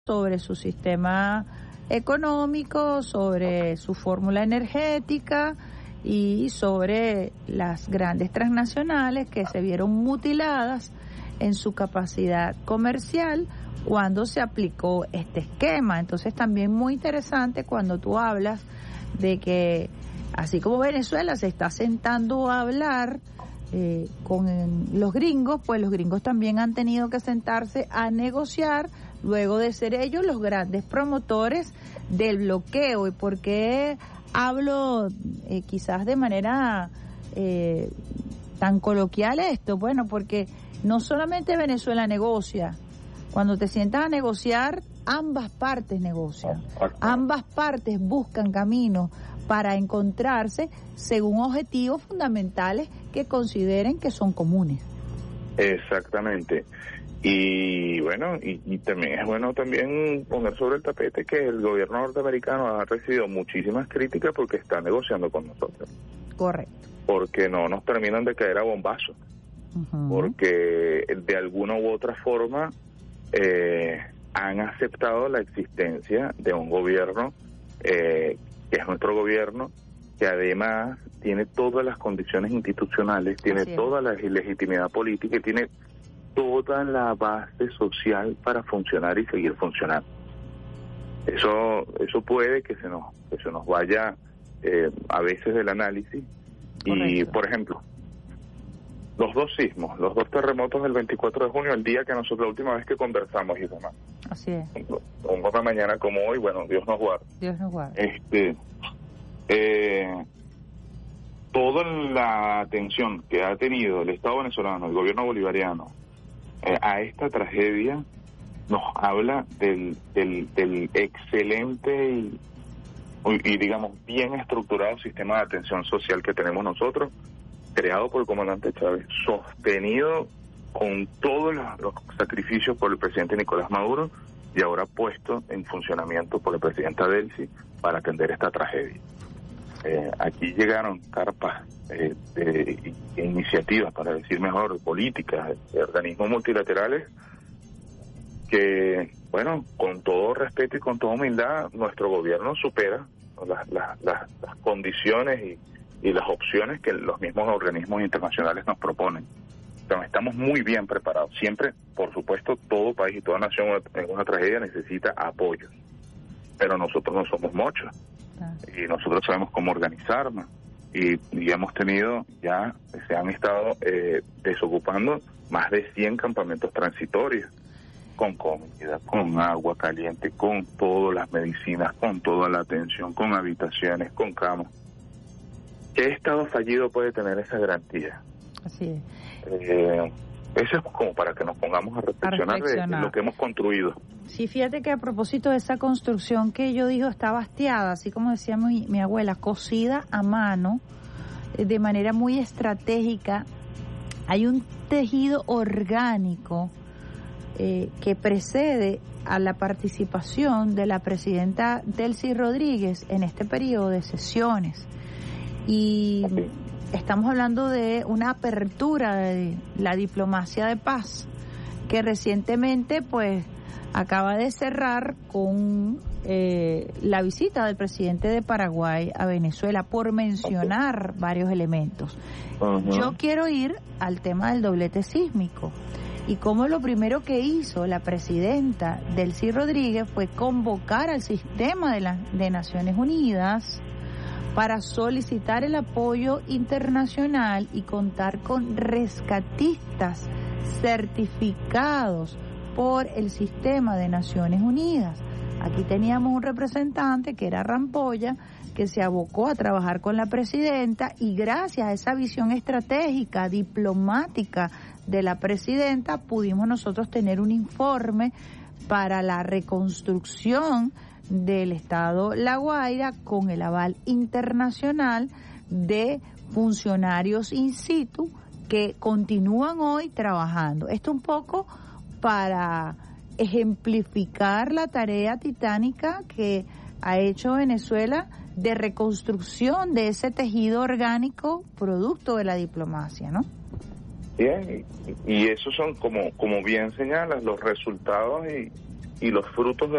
sobre su sistema económico, sobre su fórmula energética y sobre las grandes transnacionales que se vieron mutiladas en su capacidad comercial cuando se aplicó este esquema. Entonces también muy interesante cuando tú hablas de que así como Venezuela se está sentando a hablar con los gringos, pues los gringos también han tenido que sentarse a negociar luego de ser ellos los grandes promotores del bloqueo. ¿Y por qué hablo quizás de manera tan coloquial esto? Bueno, porque no solamente Venezuela negocia, cuando te sientas a negociar, ambas partes negocian, ambas partes buscan caminos para encontrarse según objetivos fundamentales que consideren que son comunes. Exactamente. Y bueno, y también es bueno también poner sobre el tapete que el gobierno norteamericano ha recibido muchísimas críticas porque está negociando con nosotros. Correcto. Porque no nos terminan de caer a bombazo. Porque de alguna u otra forma han aceptado la existencia de un gobierno que es nuestro gobierno, que además tiene todas las condiciones institucionales, tiene toda la legitimidad política y tiene toda la base social para funcionar y seguir funcionando. Eso puede que se nos vaya a veces del análisis. Correcto. Y por ejemplo, los dos sismos, los dos terremotos del 24 de junio, el día que nosotros, la última vez que conversamos y demás. Así es. Una mañana como hoy, bueno, Dios nos guarde. Dios nos guarde. Toda la atención que ha tenido el Estado venezolano, el gobierno bolivariano, a esta tragedia, nos habla del excelente y digamos bien estructurado sistema de atención social que tenemos nosotros, creado por el comandante Chávez, sostenido con todos los sacrificios por el presidente Nicolás Maduro y ahora puesto en funcionamiento por la presidenta Delcy para atender esta tragedia. Aquí llegaron carpas de iniciativas, para decir mejor, políticas, de organismos multilaterales que, bueno, con todo respeto y con toda humildad, nuestro gobierno supera las condiciones y las opciones que los mismos organismos internacionales nos proponen. Entonces, estamos muy bien preparados. Siempre, por supuesto, todo país y toda nación en una tragedia necesita apoyo, pero nosotros no somos mochos y nosotros sabemos cómo organizarnos y hemos tenido ya, se han estado desocupando más de 100 campamentos transitorios con comida, con agua caliente, con todas las medicinas, con toda la atención, con habitaciones, con camas. ¿Qué estado fallido puede tener esa garantía? Así es. Eso es como para que nos pongamos a reflexionar de lo que hemos construido. Sí, fíjate que a propósito de esa construcción que yo digo está bastiada, así como decía mi abuela, cosida a mano, de manera muy estratégica. Hay un tejido orgánico que precede a la participación de la presidenta Delcy Rodríguez en este periodo de sesiones. Y estamos hablando de una apertura de la diplomacia de paz que recientemente pues acaba de cerrar con la visita del presidente de Paraguay a Venezuela, por mencionar varios elementos. Yo quiero ir al tema del doblete sísmico y cómo lo primero que hizo la presidenta Delcy Rodríguez fue convocar al sistema de Naciones Unidas para solicitar el apoyo internacional y contar con rescatistas certificados por el sistema de Naciones Unidas. Aquí teníamos un representante que era Rampolla, que se abocó a trabajar con la presidenta y gracias a esa visión estratégica, diplomática de la presidenta, pudimos nosotros tener un informe para la reconstrucción del Estado La Guaira con el aval internacional de funcionarios in situ que continúan hoy trabajando. Esto un poco para ejemplificar la tarea titánica que ha hecho Venezuela de reconstrucción de ese tejido orgánico producto de la diplomacia, ¿no? Bien, y esos son, como bien señalas, los resultados y los frutos de